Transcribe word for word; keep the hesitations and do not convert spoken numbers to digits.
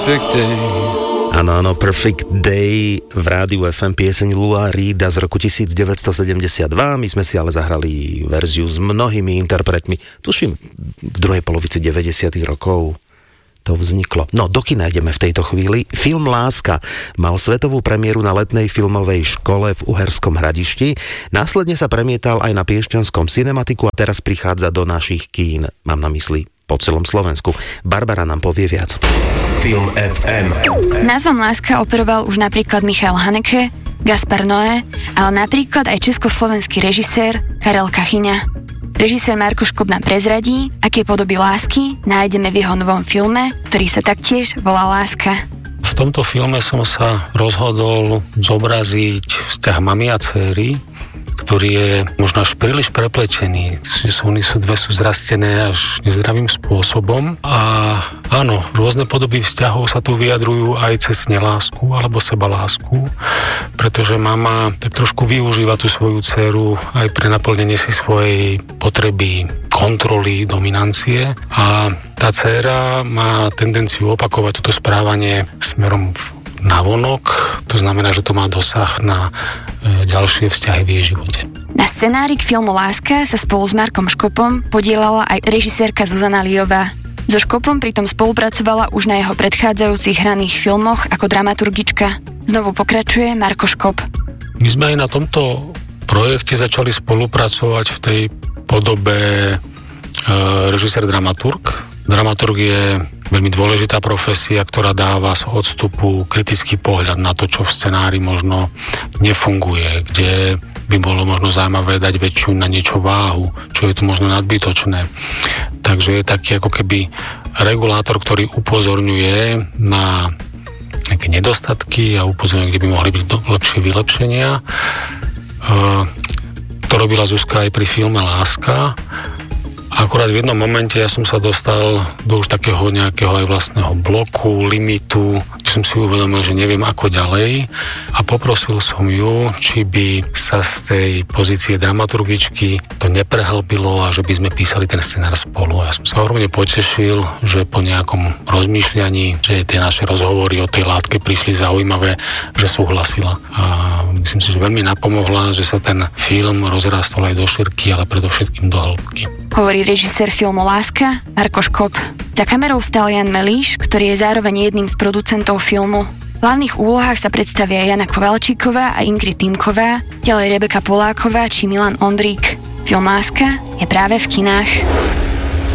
Áno, áno, Perfect Day v rádiu ef em, pieseň Lou Reeda z roku devätnásťstosedemdesiatdva. My sme si ale zahrali verziu s mnohými interpretmi. Tuším, v druhej polovici deväťdesiatych rokov to vzniklo. No, do kina ideme v tejto chvíli. Film Láska mal svetovú premiéru na letnej filmovej škole v Uherskom Hradišti. Následne sa premietal aj na Piešťanskom Cinematiku a teraz prichádza do našich kín. Mám na mysli po celom Slovensku. Barbara nám povie viac. Film ef em. Názvom Láska operoval už napríklad Michal Haneke, Gaspar Noé, ale napríklad aj československý režisér Karel Kachyňa. Režisér Marko Škob nám prezradí, aké podoby lásky nájdeme v jeho novom filme, ktorý sa taktiež volá Láska. V tomto filme som sa rozhodol zobraziť vzťah mamy a dcéry, ktorý je možno až príliš prepletený. Oni sú dve sú zrastené až nezdravým spôsobom a áno, rôzne podoby vzťahov sa tu vyjadrujú aj cez nelásku alebo sebalásku, pretože mama tak trošku využíva tú svoju dceru aj pre naplnenie si svojej potreby kontroly, dominancie a tá dcéra má tendenciu opakovať toto správanie smerom navonok, to znamená, že to má dosah na e, ďalšie vzťahy v jej živote. Na scenári k filmu Láska sa spolu s Markom Škopom podielala aj režisérka Zuzana Liová. So Škopom pritom spolupracovala už na jeho predchádzajúcich hraných filmoch ako dramaturgička. Znovu pokračuje Marko Škop. My sme aj na tomto projekte začali spolupracovať v tej podobe e, režisér-dramaturg. Dramaturg je veľmi dôležitá profesia, ktorá dáva z odstupu kritický pohľad na to, čo v scenári možno nefunguje, kde by bolo možno zaujímavé dať väčšiu na niečo váhu, čo je tu možno nadbytočné. Takže je taký ako keby regulátor, ktorý upozorňuje na nejaké nedostatky a upozorňuje, kde by mohli byť lepšie vylepšenia. To robila Zuzka aj pri filme Láska. Akurát v jednom momente ja som sa dostal do už takého nejakého aj vlastného bloku, limitu, kde som si uvedomil, že neviem ako ďalej a poprosil som ju, či by sa z tej pozície dramaturgičky to neprehlbilo a že by sme písali ten scenár spolu. Ja som sa ohromne potešil, že po nejakom rozmýšľaní, že tie naše rozhovory o tej látke prišli zaujímavé, že súhlasila. A myslím si, že veľmi napomohla, že sa ten film rozrastol aj do šírky, ale predovšetkým do hĺbky. Hovorí režisér filmu Láska Marko Škop. Za kamerou stál Jan Melíš, ktorý je zároveň jedným z producentov filmu. V hlavných úlohách sa predstavia Jana Kovalčíková a Ingrid Týmková, ďalej Rebeka Poláková či Milan Ondrík. Film Láska je práve v kinách.